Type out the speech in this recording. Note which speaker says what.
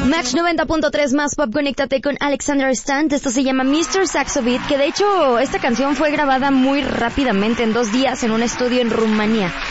Speaker 1: Match 90.3 más pop, conéctate con Alexander Stant. Esto se llama Mr. Saxo Beat, que de hecho esta canción fue grabada muy rápidamente, en 2 días, en un estudio en Rumanía.